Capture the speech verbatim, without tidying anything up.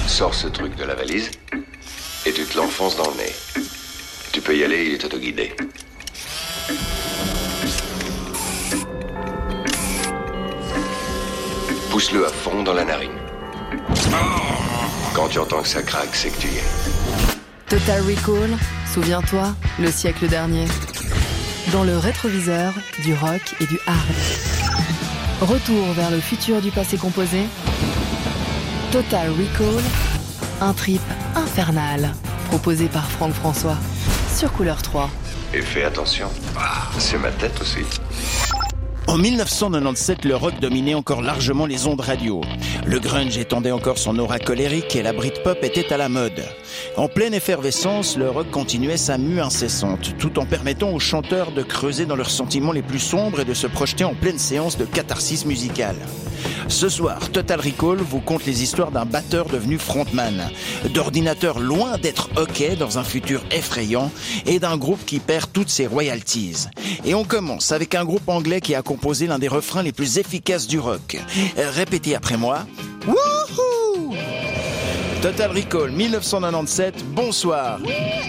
Sors ce truc de la valise et tu te l'enfonces dans le nez. Tu peux y aller, il est autoguidé. Pousse-le à fond dans la narine. Quand tu entends que ça craque, c'est que tu y es. Total Recall, souviens-toi, le siècle dernier. Dans le rétroviseur du rock et du hard. Retour vers le futur du passé composé. Total Recall, un trip infernal, proposé par Franck François, sur Couleur trois. Et fais attention, c'est ma tête aussi. En mille neuf cent quatre-vingt-dix-sept, le rock dominait encore largement les ondes radio. Le grunge étendait encore son aura colérique et la Britpop était à la mode. En pleine effervescence, le rock continuait sa mue incessante, tout en permettant aux chanteurs de creuser dans leurs sentiments les plus sombres et de se projeter en pleine séance de catharsis musicale. Ce soir, Total Recall vous conte les histoires d'un batteur devenu frontman, d'ordinateurs loin d'être hockey dans un futur effrayant et d'un groupe qui perd toutes ses royalties. Et on commence avec un groupe anglais qui a composé l'un des refrains les plus efficaces du rock. Répétez après moi. Wouhou! Total Recall mille neuf cent quatre-vingt-dix-sept, bonsoir.